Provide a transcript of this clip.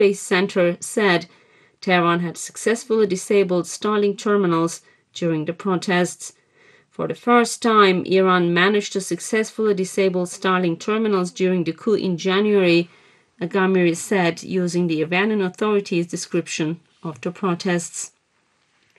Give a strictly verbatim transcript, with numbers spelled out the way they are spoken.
Space Center said Tehran had successfully disabled Starlink terminals during the protests. For the first time, Iran managed to successfully disable Starlink terminals during the coup in January, Aghamiri said, using the Iranian authorities' description of the protests.